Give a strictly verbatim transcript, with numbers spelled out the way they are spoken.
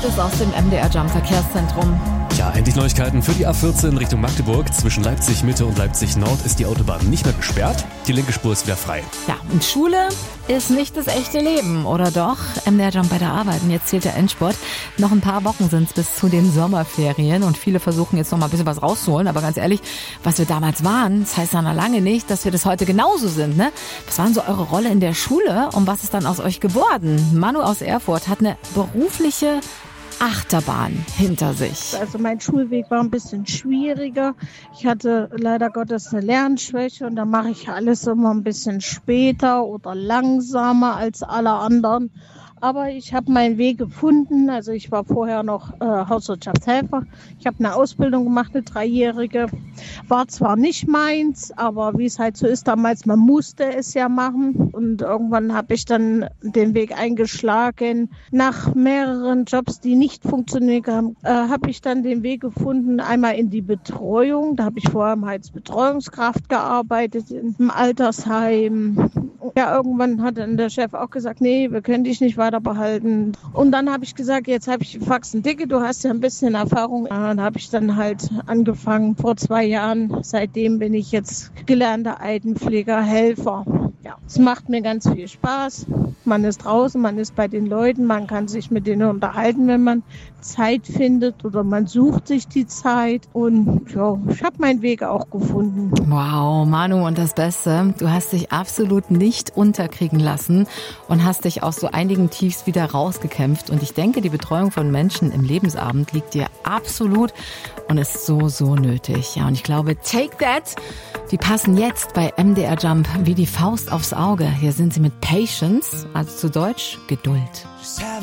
Das ist aus dem M D R Jump Verkehrszentrum. Ja, endlich Neuigkeiten für die A vierzehn Richtung Magdeburg. Zwischen Leipzig Mitte und Leipzig Nord ist die Autobahn nicht mehr gesperrt. Die linke Spur ist wieder frei. Ja, und Schule ist nicht das echte Leben, oder doch? M D R Jump bei der Arbeit. Und jetzt zählt der Endspurt. Noch ein paar Wochen sind es bis zu den Sommerferien. Und viele versuchen jetzt noch mal ein bisschen was rauszuholen. Aber ganz ehrlich, was wir damals waren, das heißt dann noch lange nicht, dass wir das heute genauso sind, ne? Was war denn so eure Rolle in der Schule? Und was ist dann aus euch geworden? Manu aus Erfurt hat eine berufliche Achterbahn hinter sich. Also mein Schulweg war ein bisschen schwieriger. Ich hatte leider Gottes eine Lernschwäche und da mache ich alles immer ein bisschen später oder langsamer als alle anderen. Aber ich habe meinen Weg gefunden. Also ich war vorher noch äh, Hauswirtschaftshelfer. Ich habe eine Ausbildung gemacht, eine dreijährige. War zwar nicht meins, aber wie es halt so ist damals, man musste es ja machen. Und irgendwann habe ich dann den Weg eingeschlagen. Nach mehreren Jobs, die nicht funktioniert haben, äh, habe ich dann den Weg gefunden, einmal in die Betreuung. Da habe ich vorher als Betreuungskraft gearbeitet, im Altersheim. Ja, irgendwann hat dann der Chef auch gesagt, nee, wir können dich nicht weiter behalten. Und dann habe ich gesagt, jetzt habe ich Faxen dicke, du hast ja ein bisschen Erfahrung. Ja, da habe ich dann halt angefangen vor zwei Jahren. Seitdem bin ich jetzt gelernter Altenpfleger, Helfer. Ja, es macht mir ganz viel Spaß. Man ist draußen, man ist bei den Leuten, man kann sich mit denen unterhalten, wenn man Zeit findet oder man sucht sich die Zeit. Und ja, ich habe meinen Weg auch gefunden. Wow, Manu, und das Beste, du hast dich absolut nicht unterkriegen lassen und hast dich aus so einigen Tiefs wieder rausgekämpft. Und ich denke, die Betreuung von Menschen im Lebensabend liegt dir absolut und ist so, so nötig. Ja, und ich glaube, Take That, die passen jetzt bei M D R Jump wie die Faust aufs Auge. Hier sind sie mit Patience, also zu Deutsch Geduld.